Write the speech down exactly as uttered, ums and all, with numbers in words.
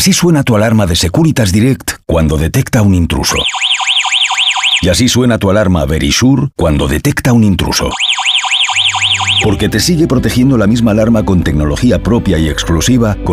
Así suena tu alarma de Securitas Direct cuando detecta un intruso. Y así suena tu alarma Verisure cuando detecta un intruso. Porque te sigue protegiendo la misma alarma con tecnología propia y exclusiva con